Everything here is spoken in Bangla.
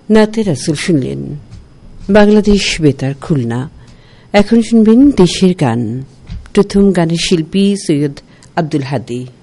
নাতে রাসূল শুনলেন। বাংলাদেশ বেতার, খুলনা। এখন শুনবেন দেশের গান। প্রথম গানের শিল্পী সৈয়দ আব্দুল হাদী।